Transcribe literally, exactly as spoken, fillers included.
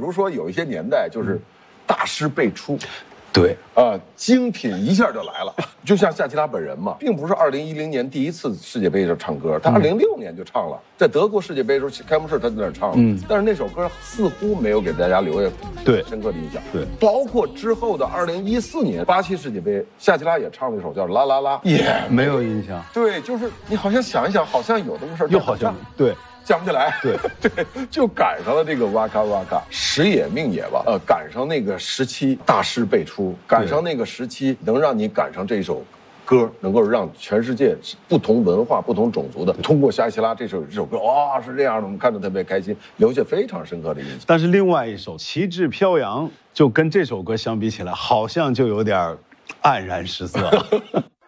如说有一些年代就是大师辈出。 对， 呃，精品一下就来了，就像夏奇拉本人嘛，并不是二零一零年第一次世界杯就唱歌，他二零零六年就唱了，在德国世界杯的时候开幕式他在那儿唱了，嗯，但是那首歌似乎没有给大家留下对深刻的印象， 对， 包括之后的二零一四年巴西世界杯，夏奇拉也唱了一首叫《啦啦啦》， 也没有印象， 对，就是你好像想一想，好像有这么事儿， 又好像对。 想不起来， 对对，就赶上了这个哇咔哇咔，时也命也吧，呃，赶上那个时期大师辈出，赶上那个时期能让你赶上这首歌，能够让全世界不同文化、不同种族的通过夏奇拉这首这首歌，哇，是这样的，我们看着特别开心，留下非常深刻的印象。 但是另外一首《旗帜飘扬》就跟这首歌相比起来，好像就有点黯然失色了。